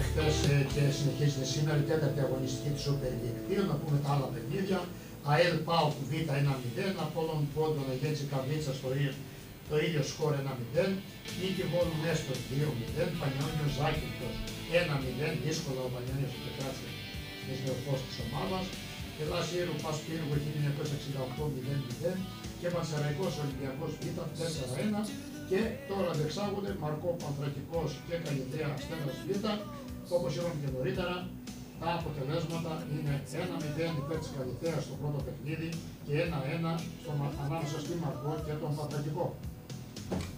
χθες και συνεχίζεται σήμερα η τέταρτη αγωνιστική της Super Δικτύου. Να πούμε τα άλλα παιχνίδια. ΑΕΛ ΠΑΟΚ Β 1-0, Απόλλων Πόντων Αγένση Καβίτσα το ίδιο σκορ 1-0, Νίκη Βόλου Νέστος 2-0, Πανιόνιος Ζάκυνθος 1-0, δύσκολα ο Πανιόνιος θα πετράσει στις νεοφώς της ομάδας, Ελλάς Ήρου Πας Πύργο 1968 0-0 και Πανσεραϊκός Ολυμπιακός Β 4-1 και τώρα διεξάγονται Μαρκό Πανθρακικός και Καλλιτέα Αστέρας Β. Όπως είπαμε και νωρίτερα, τα αποτελέσματα είναι 1-0 υπέρ της Καλλιτέας στο πρώτο παιχνίδι και 1-1 ανάμεσα στη Μαρκό και τον Πανθρακικό.